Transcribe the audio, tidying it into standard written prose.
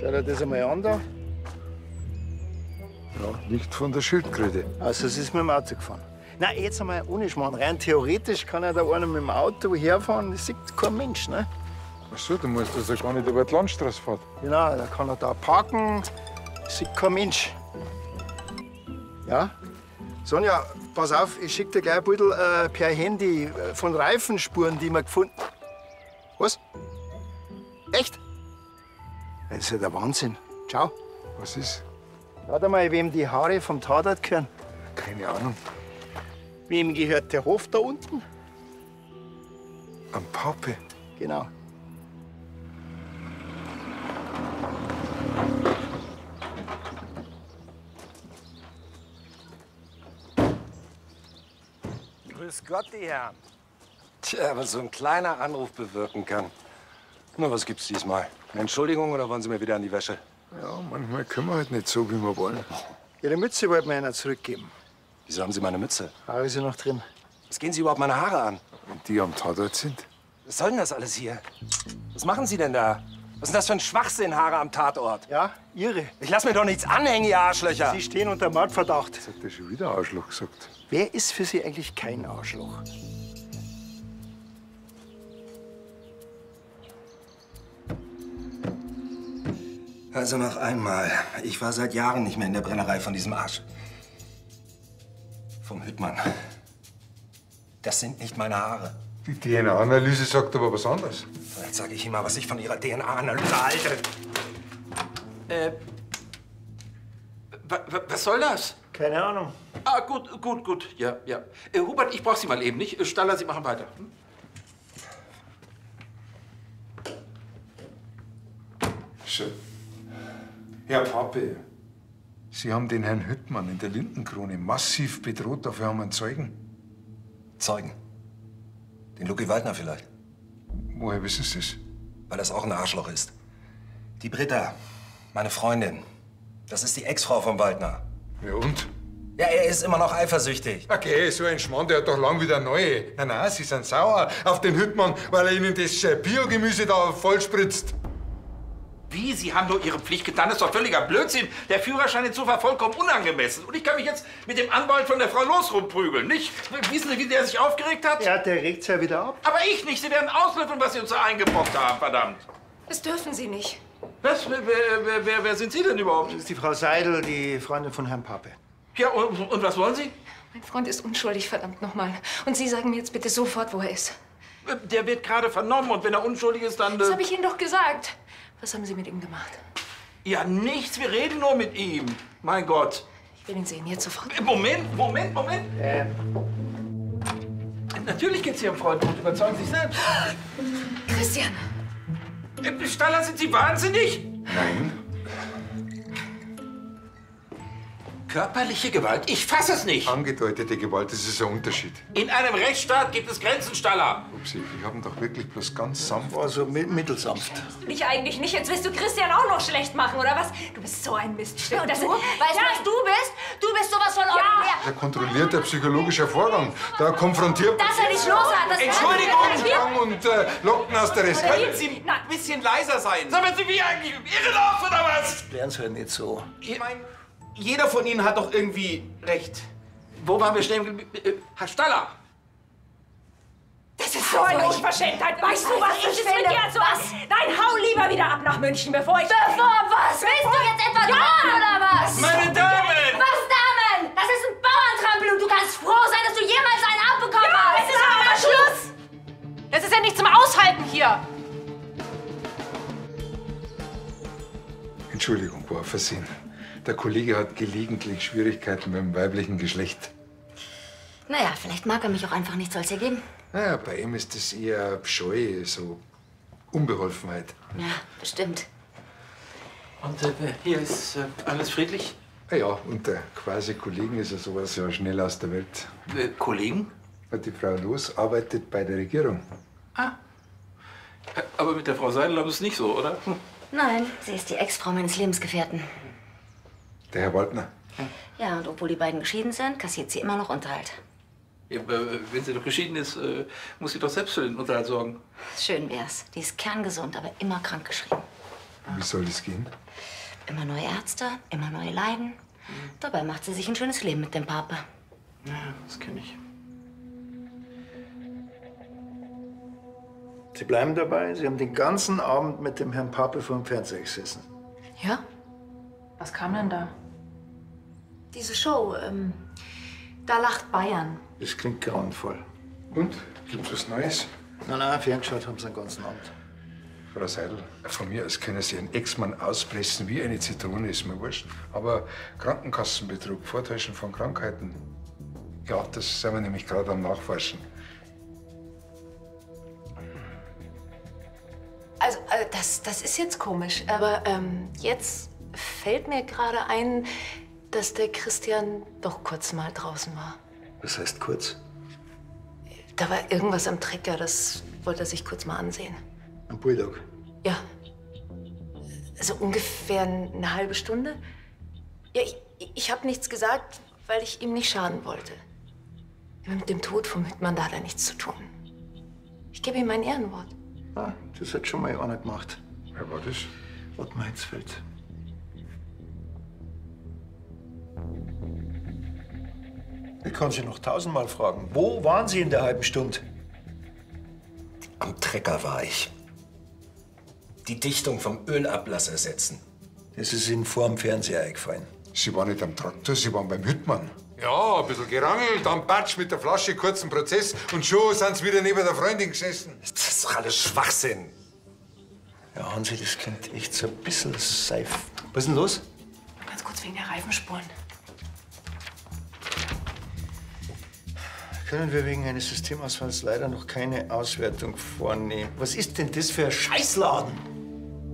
Schau dir das einmal an da. Ja, nicht von der Schildkröte. Also, es ist mit dem Auto gefahren. Na, jetzt einmal ohne Schmarrn. Rein theoretisch kann ja da einer mit dem Auto herfahren, das sieht kein Mensch, ne? Ach so, du musst also gar nicht über die Landstraße fahren. Genau, da kann er da parken, das sieht kein Mensch. Ja? Sonja, pass auf, ich schick dir gleich ein bisschen per Handy von Reifenspuren, die wir gefunden haben. Was? Echt? Das ist ja der Wahnsinn. Ciao. Was ist? Warte mal, wem die Haare vom Tatort gehören. Keine Ahnung. Wem gehört der Hof da unten? Am Paupe. Genau. Grüß Gott, die Herren. Tja, was so ein kleiner Anruf bewirken kann. Na, was gibt's diesmal? Eine Entschuldigung oder wollen Sie mir wieder an die Wäsche? Ja, manchmal können wir halt nicht so, wie wir wollen. Ihre Mütze wollten wir einer zurückgeben. Wieso haben Sie meine Mütze? Haare ist ja noch drin. Was gehen Sie überhaupt meine Haare an? Wenn die am Tatort sind. Was soll denn das alles hier? Was machen Sie denn da? Was ist denn das für ein Schwachsinn, Haare am Tatort? Ja, Ihre. Ich lass mir doch nichts anhängen, ihr Arschlöcher! Sie stehen unter Mordverdacht. Jetzt hat der schon wieder Arschloch gesagt. Wer ist für Sie eigentlich kein Arschloch? Also noch einmal. Ich war seit Jahren nicht mehr in der Brennerei von diesem Arsch. Vom Hüttmann. Das sind nicht meine Haare. Die DNA-Analyse sagt aber was anderes. Jetzt sage ich Ihnen mal, was ich von Ihrer DNA-Analyse halte. Was soll das? Keine Ahnung. Ah, gut. Ja. Hubert, ich brauch Sie mal eben nicht. Staller, Sie machen weiter. Hm? Schön. Herr Pape, Sie haben den Herrn Hüttmann in der Lindenkrone massiv bedroht. Dafür haben wir einen Zeugen. Zeugen. Den Lucky Waldner vielleicht. Woher wissen Sie das? Weil das auch ein Arschloch ist. Die Britta, meine Freundin, das ist die Ex-Frau von Waldner. Ja und? Ja, er ist immer noch eifersüchtig. Okay, so ein Schmarrn, der hat doch lang wieder neue. Nein, Sie sind sauer auf den Hüttmann, weil er Ihnen das Biogemüse da vollspritzt. Wie? Sie haben nur Ihre Pflicht getan? Das ist doch völliger Blödsinn. Der Führerschein ist so vollkommen unangemessen. Und ich kann mich jetzt mit dem Anwalt von der Frau Loos rumprügeln, nicht? Wissen Sie, wie der sich aufgeregt hat? Ja, der regt's ja wieder ab. Aber ich nicht. Sie werden auslöffeln, was Sie uns da eingebrockt haben, verdammt. Das dürfen Sie nicht. Was? Wer sind Sie denn überhaupt? Das ist die Frau Seidel, die Freundin von Herrn Pape. Ja, und was wollen Sie? Mein Freund ist unschuldig, verdammt nochmal. Und Sie sagen mir jetzt bitte sofort, wo er ist. Der wird gerade vernommen und wenn er unschuldig ist, dann... Das habe ich Ihnen doch gesagt. Was haben Sie mit ihm gemacht? Ja, nichts. Wir reden nur mit ihm. Mein Gott. Ich will ihn sehen, jetzt sofort. Moment. Natürlich geht's Ihrem Freund gut. Überzeugen Sie sich selbst. Christian! Staller, sind Sie wahnsinnig? Nein. Körperliche Gewalt? Ich fasse es nicht. Angedeutete Gewalt, das ist ein Unterschied. In einem Rechtsstaat gibt es Grenzen, Staller. Upsi, ich hab ihn doch wirklich bloß ganz sanft. War so mittelsanft. Ich eigentlich nicht. Jetzt willst du Christian auch noch schlecht machen, oder was? Du bist so ein Miststück. Und das, weißt du, was du bist? Du bist sowas von ordinär. Ein kontrollierter psychologischer Vorgang. Da konfrontiert man Dass er nicht los hat. Das Entschuldigung und Locken aus der Rest. Können Sie ein bisschen leiser sein? Sagen Sie wie eigentlich im Irrenhaus oder was? Klären's halt nicht so. Ich meine, jeder von Ihnen hat doch irgendwie recht. Wo waren wir stehen geblieben? Herr Staller! Das ist so eine Unverschämtheit. Weißt du, was ich finde? Was? Nein, hau lieber wieder ab nach München, bevor ich... Bevor was? Willst du jetzt etwa drohen, oder was? Meine Damen! Was, Damen? Das ist ein Bauerntrampel und du kannst froh sein, dass du jemals einen abbekommen hast. Es ist aber Schluss! Das ist ja nicht zum Aushalten hier. Entschuldigung, war ein Versehen. Der Kollege hat gelegentlich Schwierigkeiten mit dem weiblichen Geschlecht. Naja, vielleicht mag er mich auch einfach nicht, soll's hier geben. Naja, bei ihm ist das eher Scheu, so Unbeholfenheit. Ja, bestimmt. Und hier ist alles friedlich? Ah ja, unter quasi Kollegen ist er sowas ja schnell aus der Welt. Kollegen? Die Frau Loos arbeitet bei der Regierung. Ah. Aber mit der Frau Seidel ist es nicht so, oder? Nein, sie ist die Ex-Frau meines Lebensgefährten. Der Herr Waldner. Ja, und obwohl die beiden geschieden sind, kassiert sie immer noch Unterhalt. Ja, wenn sie doch geschieden ist, muss sie doch selbst für den Unterhalt sorgen. Schön wär's. Die ist kerngesund, aber immer krankgeschrieben. Wie soll das gehen? Immer neue Ärzte, immer neue Leiden. Dabei macht sie sich ein schönes Leben mit dem Papa. Ja, das kenne ich. Sie bleiben dabei, Sie haben den ganzen Abend mit dem Herrn Pape vor dem Fernseher gesessen. Ja? Was kam denn da? Diese Show, da lacht Bayern. Das klingt grauenvoll. Und? Gibt's was Neues? Nein, ferngeschaut haben Sie den ganzen Abend. Frau Seidel, von mir aus können Sie einen Ex-Mann auspressen wie eine Zitrone, ist mir wurscht. Aber Krankenkassenbetrug, Vortäuschen von Krankheiten, ja, das sind wir nämlich gerade am Nachforschen. Also, das ist jetzt komisch, aber jetzt fällt mir gerade ein, dass der Christian doch kurz mal draußen war. Was heißt kurz? Da war irgendwas am Trecker, das wollte er sich kurz mal ansehen. Ein Bulldog. Ja. Also ungefähr eine halbe Stunde. Ja, ich habe nichts gesagt, weil ich ihm nicht schaden wollte. Mit dem Tod vom Hüttmann, da hat er nichts zu tun. Ich gebe ihm mein Ehrenwort. Ah, das hat schon mal einer gemacht. Wer war das? Ottmar Hitzfeld. Ich kann Sie noch tausendmal fragen. Wo waren Sie in der halben Stunde? Am Trecker war ich. Die Dichtung vom Ölablass ersetzen. Das ist Ihnen vor dem Fernseher eingefallen. Sie waren nicht am Traktor, Sie waren beim Hüttmann. Ja, ein bisschen gerangelt, dann Batsch mit der Flasche, kurzen Prozess und schon sind sie wieder neben der Freundin gesessen. Das ist doch alles Schwachsinn. Ja, Hansi, das klingt echt so ein bisschen safe. Was ist denn los? Ganz kurz wegen der Reifenspuren. Können wir wegen eines Systemausfalls leider noch keine Auswertung vornehmen. Was ist denn das für ein Scheißladen?